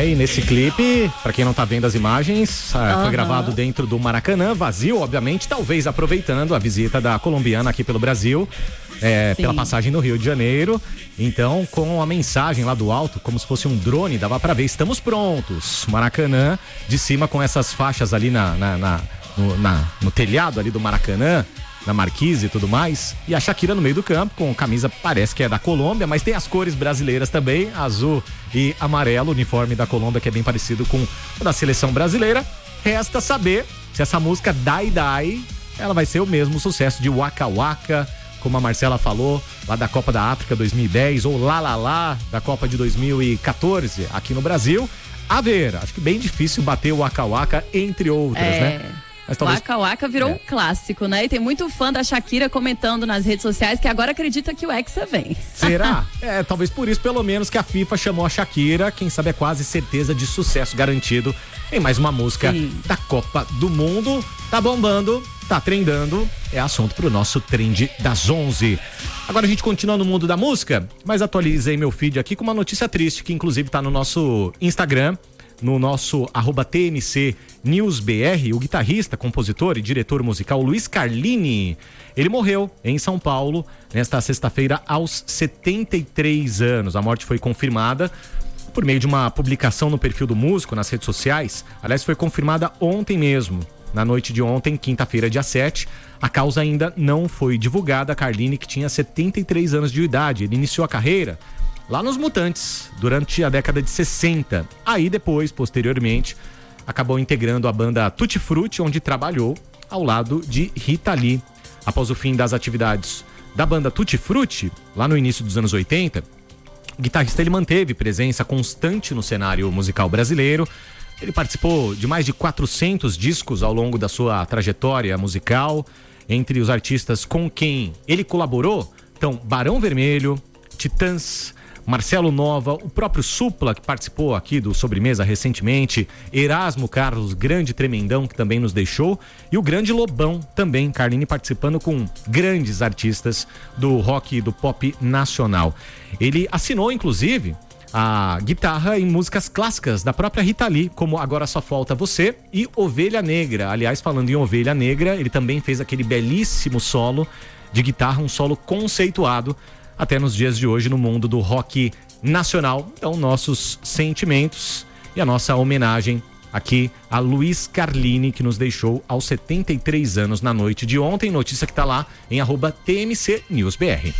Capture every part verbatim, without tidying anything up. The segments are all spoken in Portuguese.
E nesse clipe, pra quem não tá vendo as imagens, uhum. foi gravado dentro do Maracanã, vazio, obviamente, talvez aproveitando a visita da colombiana aqui pelo Brasil, é, pela passagem no Rio de Janeiro. Então, com a mensagem lá do alto, como se fosse um drone, dava pra ver, estamos prontos. Maracanã, de cima com essas faixas ali na, na, na, no, na, no telhado ali do Maracanã, na marquise e tudo mais, e a Shakira no meio do campo, com camisa, parece que é da Colômbia, mas tem as cores brasileiras também, azul e amarelo, uniforme da Colômbia, que é bem parecido com o da seleção brasileira. Resta saber se essa música Dai Dai, ela vai ser o mesmo sucesso de Waka Waka, como a Marcela falou, lá da Copa da África dois mil e dez, ou Lá Lá Lá, da Copa de dois mil e quatorze, aqui no Brasil. A ver, acho que bem difícil bater o Waka Waka, entre outras, é... né? Talvez... Waka Waka virou é. um clássico, né? E tem muito fã da Shakira comentando nas redes sociais que agora acredita que o Hexa vem. Será? é, talvez por isso, pelo menos, que a FIFA chamou a Shakira, quem sabe é quase certeza de sucesso garantido em mais uma música Sim. da Copa do Mundo. Tá bombando, tá trendando, é assunto pro nosso Trend das onze. Agora a gente continua no mundo da música, mas atualizei meu feed aqui com uma notícia triste, que inclusive tá no nosso Instagram, no nosso arroba T N C News B R, o guitarrista, compositor e diretor musical Luiz Carlini, ele morreu em São Paulo nesta sexta-feira aos setenta e três anos. A morte foi confirmada por meio de uma publicação no perfil do músico nas redes sociais. Aliás, foi confirmada ontem mesmo, na noite de ontem, quinta-feira, dia sete. A causa ainda não foi divulgada. Carlini, que tinha setenta e três anos de idade, ele iniciou a carreira lá nos Mutantes, durante a década de sessenta. Aí depois, posteriormente, acabou integrando a banda Tutti Frutti, onde trabalhou ao lado de Rita Lee. Após o fim das atividades da banda Tutti Frutti, lá no início dos anos oitenta, o guitarrista ele manteve presença constante no cenário musical brasileiro. Ele participou de mais de quatrocentos discos ao longo da sua trajetória musical. Entre os artistas com quem ele colaborou, então Barão Vermelho, Titãs, Marcelo Nova, o próprio Supla, que participou aqui do Sobremesa recentemente, Erasmo Carlos, grande tremendão, que também nos deixou, e o grande Lobão também, Carlini, participando com grandes artistas do rock e do pop nacional. Ele assinou, inclusive, a guitarra em músicas clássicas da própria Rita Lee, como Agora Só Falta Você e Ovelha Negra. Aliás, falando em Ovelha Negra, ele também fez aquele belíssimo solo de guitarra, um solo conceituado, até nos dias de hoje no mundo do rock nacional. Então, nossos sentimentos e a nossa homenagem aqui a Luiz Carlini, que nos deixou aos setenta e três anos na noite de ontem. Notícia que tá lá em arroba T M C News B R.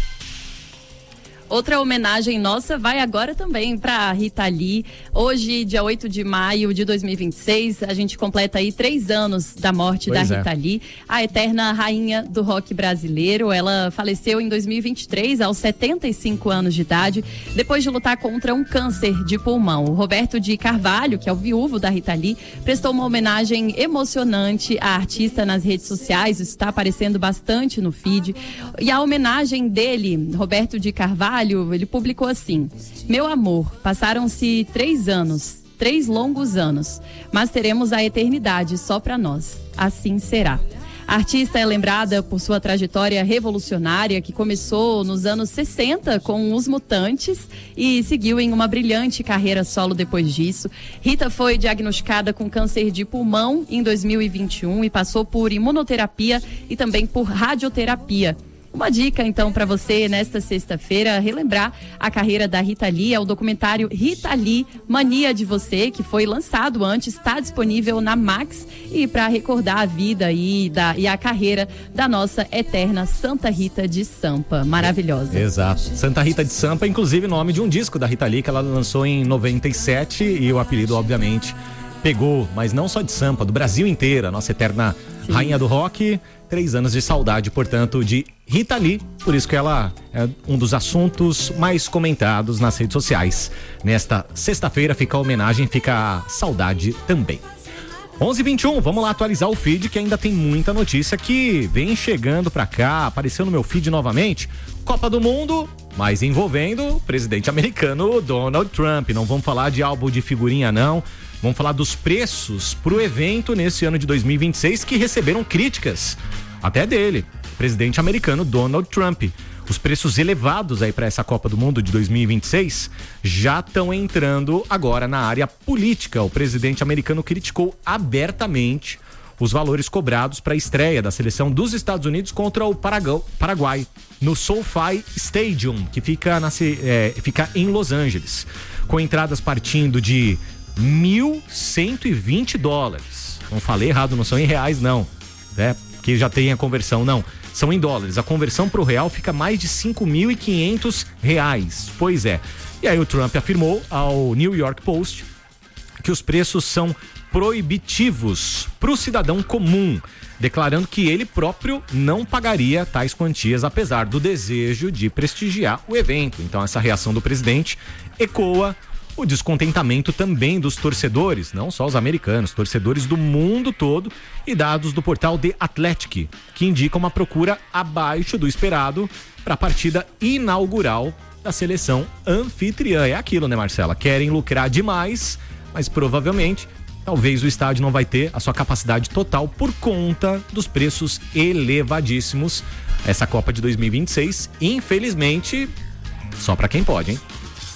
Outra homenagem nossa vai agora também para Rita Lee. Hoje, dia oito de maio de dois mil e vinte e seis, a gente completa aí três anos da morte pois da Rita é. Lee, a eterna rainha do rock brasileiro. Ela faleceu em dois mil e vinte e três, aos setenta e cinco anos de idade, depois de lutar contra um câncer de pulmão. O Roberto de Carvalho, que é o viúvo da Rita Lee, prestou uma homenagem emocionante à artista nas redes sociais. Isso está aparecendo bastante no feed. E a homenagem dele, Roberto de Carvalho, ele publicou assim: meu amor, passaram-se três anos, três longos anos, mas teremos a eternidade só para nós. Assim será. A artista é lembrada por sua trajetória revolucionária, que começou nos anos sessenta com os Mutantes e seguiu em uma brilhante carreira solo depois disso. Rita foi diagnosticada com câncer de pulmão em dois mil e vinte e um e passou por imunoterapia e também por radioterapia. Uma dica, então, para você, nesta sexta-feira, relembrar a carreira da Rita Lee, é o documentário Rita Lee, Mania de Você, que foi lançado antes, está disponível na Max, e para recordar a vida e, da, e a carreira da nossa eterna Santa Rita de Sampa, maravilhosa. Exato, Santa Rita de Sampa, inclusive nome de um disco da Rita Lee, que ela lançou em noventa e sete, e o apelido, obviamente, pegou, mas não só de Sampa, do Brasil inteiro, a nossa eterna Sim. rainha do rock. Três anos de saudade, portanto, de Rita Lee. Por isso que ela é um dos assuntos mais comentados nas redes sociais. Nesta sexta-feira fica a homenagem, fica a saudade também. onze e vinte e um, vamos lá atualizar o feed, que ainda tem muita notícia que vem chegando pra cá. Apareceu no meu feed novamente. Copa do Mundo, mas envolvendo o presidente americano Donald Trump. Não vamos falar de álbum de figurinha, não. Vamos falar dos preços pro evento nesse ano de dois mil e vinte e seis, que receberam críticas até dele, presidente americano Donald Trump. Os preços elevados aí para essa Copa do Mundo de dois mil e vinte e seis já estão entrando agora na área política. O presidente americano criticou abertamente os valores cobrados para a estreia da seleção dos Estados Unidos contra o Paraguai, no SoFi Stadium, que fica, na, é, fica em Los Angeles, com entradas partindo de mil cento e vinte dólares. Não falei errado, não são em reais não, né? Que já tem a conversão, não. São em dólares. A conversão para o real fica mais de cinco mil e quinhentos reais. Pois é. E aí o Trump afirmou ao New York Post que os preços são proibitivos para o cidadão comum, declarando que ele próprio não pagaria tais quantias, apesar do desejo de prestigiar o evento. Então essa reação do presidente ecoa o descontentamento também dos torcedores, não só os americanos, torcedores do mundo todo, e dados do portal The Athletic, que indicam uma procura abaixo do esperado para a partida inaugural da seleção anfitriã. É aquilo, né, Marcela? Querem lucrar demais, mas provavelmente, talvez o estádio não vai ter a sua capacidade total por conta dos preços elevadíssimos. Essa Copa de dois mil e vinte e seis, infelizmente, só para quem pode, hein?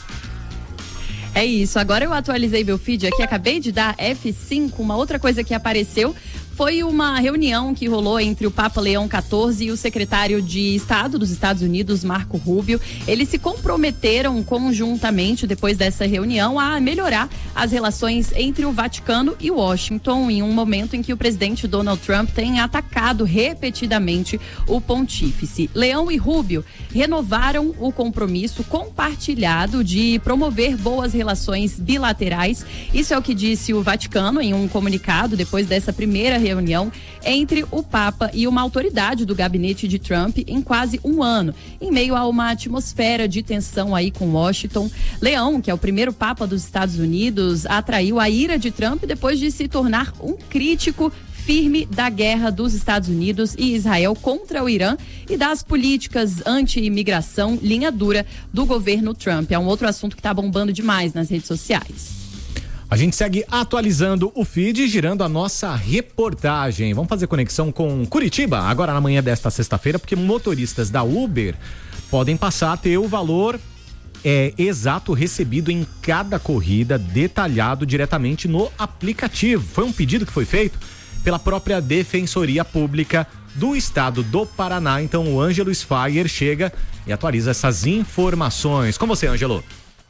É isso, agora eu atualizei meu feed aqui, acabei de dar F cinco, uma outra coisa que apareceu foi uma reunião que rolou entre o Papa Leão quatorze e o secretário de Estado dos Estados Unidos, Marco Rubio. Eles se comprometeram conjuntamente, depois dessa reunião, a melhorar as relações entre o Vaticano e Washington, em um momento em que o presidente Donald Trump tem atacado repetidamente o pontífice. Leão e Rubio renovaram o compromisso compartilhado de promover boas relações bilaterais. Isso é o que disse o Vaticano em um comunicado depois dessa primeira reunião entre o Papa e uma autoridade do gabinete de Trump em quase um ano, em meio a uma atmosfera de tensão aí com Washington. Leão, que é o primeiro Papa dos Estados Unidos, atraiu a ira de Trump depois de se tornar um crítico firme da guerra dos Estados Unidos e Israel contra o Irã e das políticas anti-imigração linha dura do governo Trump. É um outro assunto que está bombando demais nas redes sociais. A gente segue atualizando o feed, girando a nossa reportagem. Vamos fazer conexão com Curitiba, agora na manhã desta sexta-feira, porque motoristas da Uber podem passar a ter o valor é, exato recebido em cada corrida, detalhado diretamente no aplicativo. Foi um pedido que foi feito pela própria Defensoria Pública do Estado do Paraná. Então o Ângelo Sfaier chega e atualiza essas informações. Com você, Ângelo.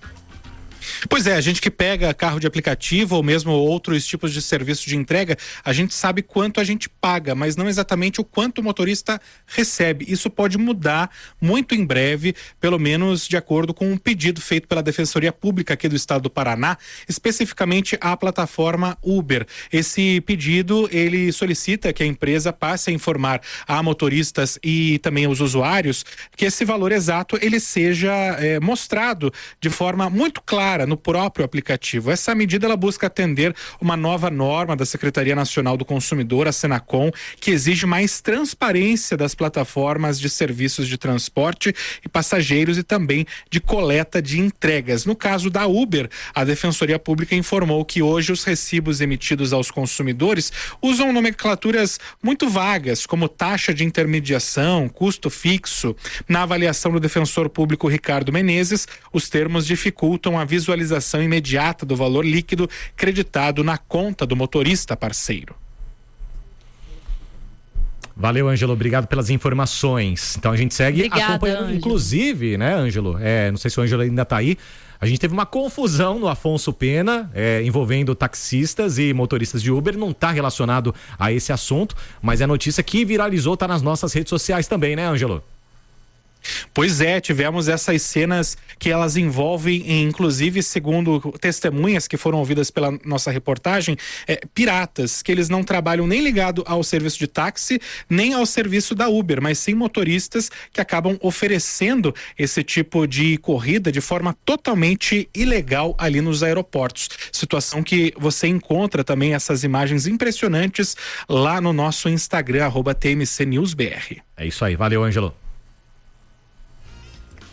Pois é, a gente que pega carro de aplicativo ou mesmo outros tipos de serviço de entrega, a gente sabe quanto a gente paga, mas não exatamente o quanto o motorista recebe. Isso pode mudar muito em breve, pelo menos de acordo com um pedido feito pela Defensoria Pública aqui do Estado do Paraná, especificamente a plataforma Uber. Esse pedido, ele solicita que a empresa passe a informar a motoristas e também aos usuários que esse valor exato ele seja é, mostrado de forma muito clara no próprio aplicativo. Essa medida ela busca atender uma nova norma da Secretaria Nacional do Consumidor, a Senacom, que exige mais transparência das plataformas de serviços de transporte e passageiros e também de coleta de entregas. No caso da Uber, a Defensoria Pública informou que hoje os recibos emitidos aos consumidores usam nomenclaturas muito vagas, como taxa de intermediação, custo fixo. Na avaliação do defensor público Ricardo Menezes, os termos dificultam a visualização imediata do valor líquido creditado na conta do motorista parceiro. Valeu, Ângelo, obrigado pelas informações. Então a gente segue Obrigada, acompanhando, Ângelo. Inclusive, né, Ângelo? É, não sei se o Ângelo ainda tá aí. A gente teve uma confusão no Afonso Pena, é, envolvendo taxistas e motoristas de Uber. Não tá relacionado a esse assunto, mas é notícia que viralizou, tá nas nossas redes sociais também, né, Ângelo? Pois é, tivemos essas cenas que elas envolvem, inclusive, segundo testemunhas que foram ouvidas pela nossa reportagem, é, piratas, que eles não trabalham nem ligado ao serviço de táxi, nem ao serviço da Uber, mas sim motoristas que acabam oferecendo esse tipo de corrida de forma totalmente ilegal ali nos aeroportos. Situação que você encontra também essas imagens impressionantes lá no nosso Instagram, arroba T M C News B R. É isso aí, valeu, Ângelo.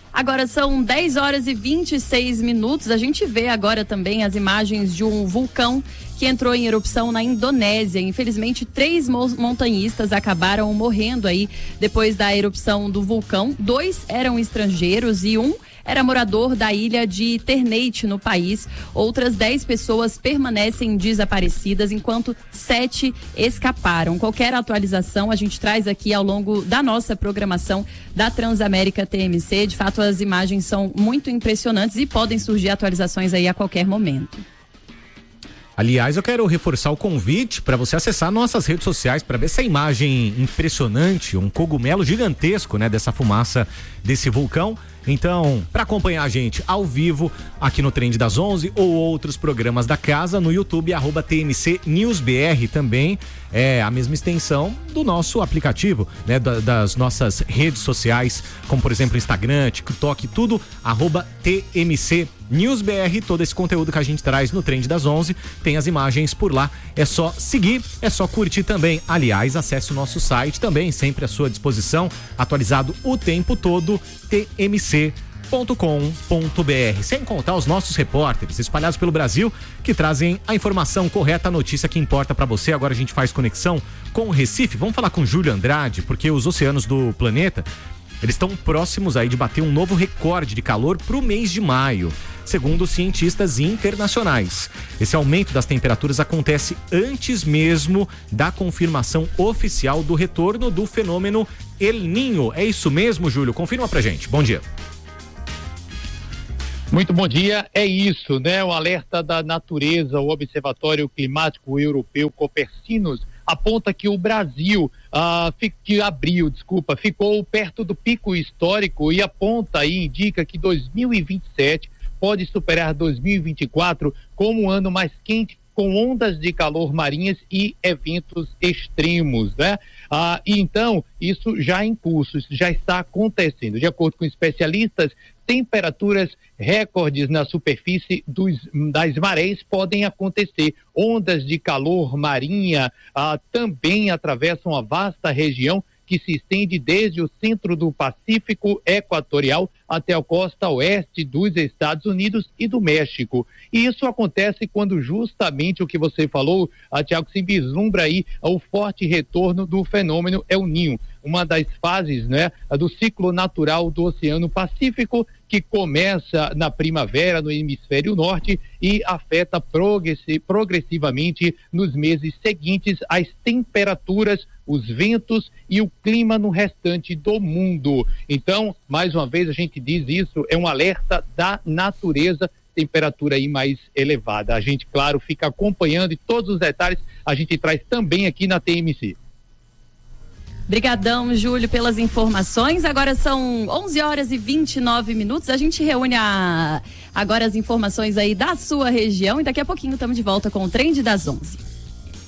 Agora são dez horas e vinte e seis minutos. A gente vê agora também as imagens de um vulcão que entrou em erupção na Indonésia. Infelizmente, três montanhistas acabaram morrendo aí depois da erupção do vulcão. Dois eram estrangeiros e um era morador da ilha de Ternate, no país. Outras dez pessoas permanecem desaparecidas, enquanto sete escaparam. Qualquer atualização a gente traz aqui ao longo da nossa programação da Transamérica T M C. De fato, as imagens são muito impressionantes e podem surgir atualizações aí a qualquer momento. Aliás, eu quero reforçar o convite para você acessar nossas redes sociais para ver essa imagem impressionante, um cogumelo gigantesco, né, dessa fumaça desse vulcão. Então, para acompanhar a gente ao vivo aqui no Trend das onze ou outros programas da casa no YouTube, arroba T M C News B R também é a mesma extensão do nosso aplicativo, né, da, das nossas redes sociais, como por exemplo Instagram, TikTok, tudo arroba T M C News B R. Todo esse conteúdo que a gente traz no Trend das onze tem as imagens por lá. É só seguir, é só curtir também. Aliás, acesse o nosso site também, sempre à sua disposição, atualizado o tempo todo, T M C ponto com ponto B R. Sem contar os nossos repórteres espalhados pelo Brasil que trazem a informação correta, a notícia que importa para você. Agora a gente faz conexão com o Recife. Vamos falar com Júlio Andrade, porque os oceanos do planeta, eles estão próximos aí de bater um novo recorde de calor para o mês de maio, segundo cientistas internacionais. Esse aumento das temperaturas acontece antes mesmo da confirmação oficial do retorno do fenômeno El Niño. É isso mesmo, Júlio? Confirma pra gente. Bom dia. Muito bom dia, é isso, né? O alerta da natureza, o Observatório Climático Europeu Copernicus aponta que o Brasil, ah, que abril, desculpa, ficou perto do pico histórico e aponta e indica que dois mil e vinte e sete pode superar dois mil e vinte e quatro como um ano mais quente, com ondas de calor marinhas e eventos extremos, né? Ah, e então, isso já é em curso, isso já está acontecendo. De acordo com especialistas, temperaturas recordes na superfície dos, das marés podem acontecer. Ondas de calor marinha ah, também atravessam a vasta região que se estende desde o centro do Pacífico Equatorial até a costa oeste dos Estados Unidos e do México. E isso acontece quando justamente o que você falou, a Tiago, se vislumbra aí o forte retorno do fenômeno El Niño, uma das fases, né, do ciclo natural do Oceano Pacífico, que começa na primavera no hemisfério norte e afeta progressi- progressivamente nos meses seguintes as temperaturas, os ventos e o clima no restante do mundo. Então, mais uma vez a gente diz isso, é um alerta da natureza, temperatura aí mais elevada. A gente, claro, fica acompanhando e todos os detalhes a gente traz também aqui na T M C. Obrigadão, Júlio, pelas informações. Agora são onze horas e vinte e nove minutos. A gente reúne a... agora as informações aí da sua região e daqui a pouquinho estamos de volta com o Trend das onze.